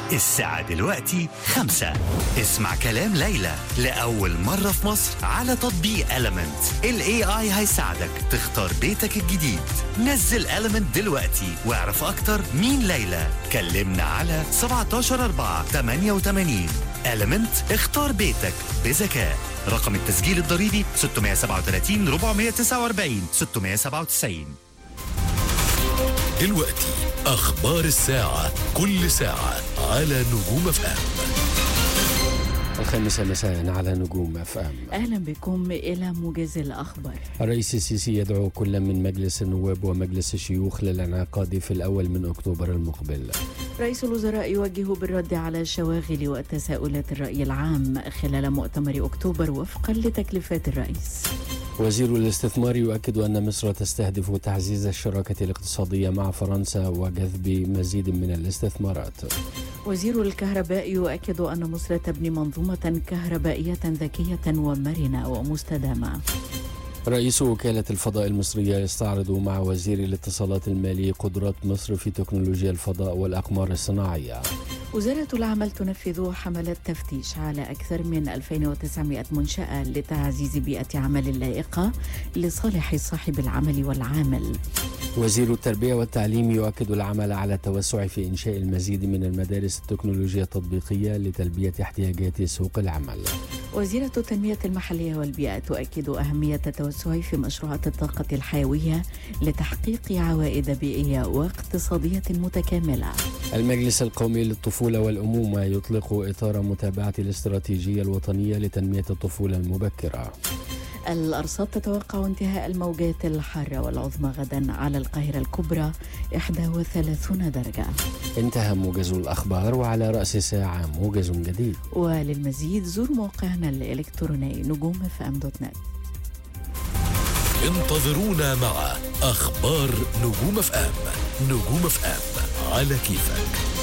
الساعة دلوقتي 5. اسمع كلام ليلى لأول مرة في مصر على تطبيق Element. ال AI هيساعدك تختار بيتك الجديد. نزل Element دلوقتي واعرف أكتر مين ليلى. كلمنا على 17/4-88. Element، اختار بيتك بذكاء. رقم التسجيل الضريبي 637 449 697. دلوقتي أخبار الساعة، كل ساعة على نجوم FM. 5 مساء على نجوم FM. أهلا بكم إلى موجز الأخبار. الرئيس السيسي يدعو كل من مجلس النواب ومجلس الشيوخ للانعقاد في الأول من أكتوبر المقبل. رئيس الوزراء يوجه بالرد على الشواغل وتساؤلات الرأي العام خلال مؤتمر أكتوبر وفقا لتكليفات الرئيس. وزير الاستثمار يؤكد أن مصر تستهدف تعزيز الشراكة الاقتصادية مع فرنسا وجذب مزيد من الاستثمارات. وزير الكهرباء يؤكد أن مصر تبني منظومة كهربائية ذكية ومرنة ومستدامة. رئيس وكالة الفضاء المصرية يستعرض مع وزير الاتصالات المالي قدرات مصر في تكنولوجيا الفضاء والأقمار الصناعية. وزارة العمل تنفذ حملات تفتيش على أكثر من 2900 منشأة لتعزيز بيئة عمل لائقة لصالح صاحب العمل والعامل. وزير التربية والتعليم يؤكد العمل على التوسع في إنشاء المزيد من المدارس التكنولوجيا التطبيقية لتلبية احتياجات سوق العمل. وزيرة التنمية المحلية والبيئة تؤكد أهمية التوسع في مشروعات الطاقة الحيوية لتحقيق عوائد بيئية واقتصادية متكاملة. المجلس القومي للطفولة والأمومة يطلق إطار متابعة الاستراتيجية الوطنية لتنمية الطفولة المبكرة. الأرصاد تتوقع انتهاء الموجات الحارة والعظمى غدا على القاهرة الكبرى 31 درجة. انتهى موجز الأخبار، وعلى رأس الساعة موجز جديد. وللمزيد زور موقعنا الإلكتروني نجوم.fm.net. انتظرونا مع أخبار نجوم FM. نجوم FM على كيفك.